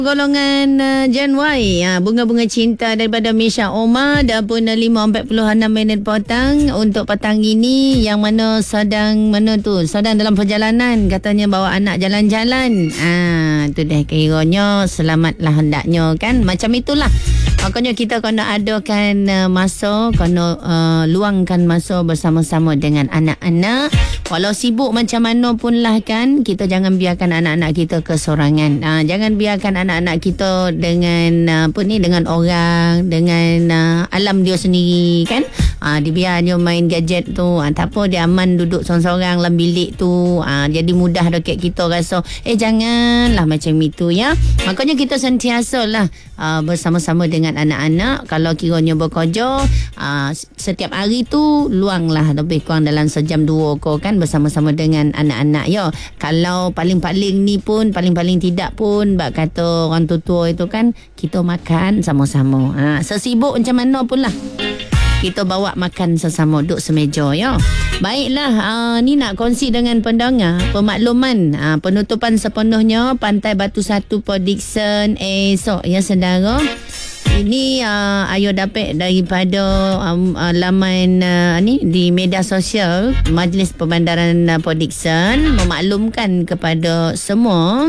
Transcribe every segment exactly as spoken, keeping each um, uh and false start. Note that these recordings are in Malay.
Golongan uh, Gen Y, uh, bunga-bunga cinta daripada Misha Omar dan pun uh, lima empat puluh enam minit petang untuk petang ini yang mana sedang mana tu sedang dalam perjalanan, katanya bawa anak jalan-jalan. Ah, tu dah kiranya selamatlah hendaknya kan, macam itulah. Makanya kita kena adakan uh, masa, kena uh, luangkan masa bersama-sama dengan anak-anak. Walau sibuk macam mana pun lah kan, kita jangan biarkan anak-anak kita kesorangan. Uh, jangan biarkan anak-anak kita dengan uh, apa ni, dengan orang, dengan uh, alam dia sendiri kan. Uh, dia biar dia main gadget tu. Uh, tak apa, dia aman duduk seorang-seorang dalam bilik tu. Uh, jadi mudah dekat kita rasa, eh janganlah macam itu ya. Makanya kita sentiasa lah uh, bersama-sama dengan anak-anak. Kalau kiranya bekerja, uh, setiap hari tu luanglah lebih kurang dalam sejam dua kau kan bersama-sama dengan anak-anak ya. Kalau paling-paling ni pun, paling-paling tidak pun, bak kata orang tua itu kan, kita makan sama-sama. Ha, sesibuk macam mana pun lah, kita bawa makan sesama, duduk semeja ya. Baiklah, uh, ni nak kongsi dengan pendengar pemakluman uh, penutupan sepenuhnya Pantai Batu Satu Port Dickson esok ya saudara. Ini uh, ayo dapat daripada um, uh, laman uh, ni di media sosial Majlis Perbandaran uh, Port Dickson memaklumkan kepada semua.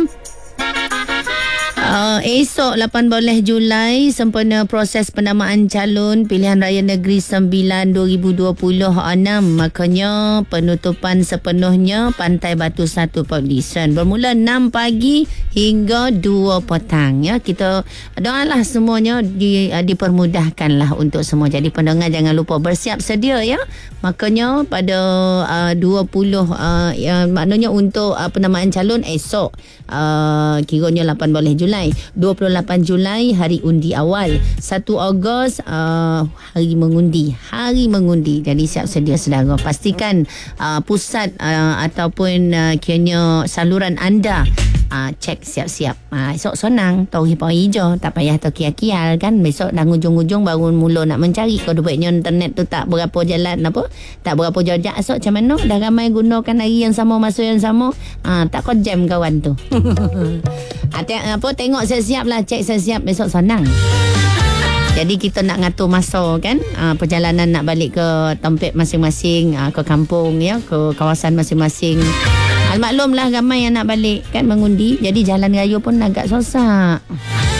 Uh, esok lapan belas Julai sempena proses penamaan calon Pilihan Raya Negeri sembilan dua ribu dua puluh enam. Makanya penutupan sepenuhnya Pantai Batu Satu Port Dickson bermula enam pagi hingga dua petang ya. Kita doalah semuanya di, uh, dipermudahkanlah untuk semua. Jadi pendengar jangan lupa bersiap sedia ya. Makanya pada uh, dua puluh uh, ya, maknanya untuk uh, penamaan calon esok uh, kiranya lapan belas Julai. dua puluh lapan Julai hari undi awal. satu Ogos uh, hari mengundi. Hari mengundi. Jadi siap sedia saudara. Pastikan uh, pusat uh, ataupun uh, kiranya saluran anda Uh, cek siap-siap. Uh, esok senang. Tahu hipai je. Tak payah terkial-kial kan. Besok dah hujung-hujung baru mula nak mencari. Kalau duitnya internet tu tak berapa jalan apa. Tak berapa jajak esok macam mana. Dah ramai gunakan hari yang sama, masa yang sama. Uh, tak kau jam kawan tu. uh, apa, tengok siap-siap lah. Cek siap-siap. Besok senang. Jadi kita nak ngatur masa kan. Uh, perjalanan nak balik ke tempat masing-masing. Uh, ke kampung ya. Ke kawasan masing-masing. Al maklumlah ramai yang nak balik kan mengundi. Jadi jalan raya pun agak susah.